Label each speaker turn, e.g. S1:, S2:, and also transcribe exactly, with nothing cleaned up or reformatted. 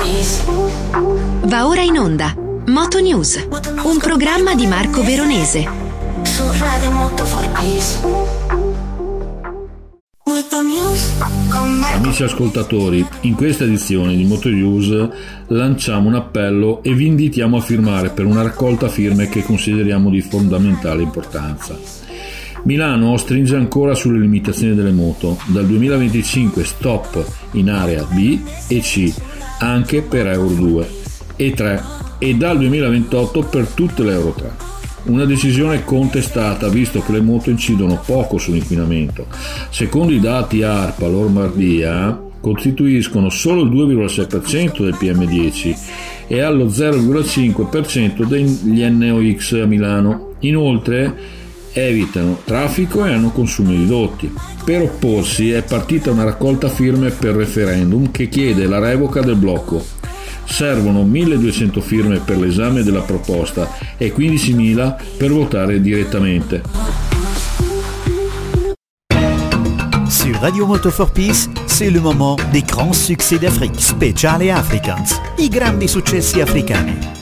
S1: Va ora in onda Moto News, un programma di Marco Veronese.
S2: Su Radio Moto for Peace.
S3: Amici ascoltatori, in questa edizione di Moto News lanciamo un appello e vi invitiamo a firmare per una raccolta firme che consideriamo di fondamentale importanza. Milano stringe ancora sulle limitazioni delle moto. Dal duemilaventicinque stop in area B e C anche per Euro due e tre e dal duemilaventotto per tutte le Euro tre. Una decisione contestata visto che le moto incidono poco sull'inquinamento. Secondo i dati ARPA Lombardia costituiscono solo il due virgola sei per cento del P M dieci e allo zero virgola cinque per cento degli N O X a Milano. Inoltre evitano traffico e hanno consumi ridotti. Per opporsi è partita una raccolta firme per referendum che chiede la revoca del blocco. Servono milleduecento firme per l'esame della proposta e quindicimila per votare direttamente.
S4: Sur Radio Moto for Peace, c'est le moment des grands succès d'Afrique, Speciale Africans, i grandi successi africani.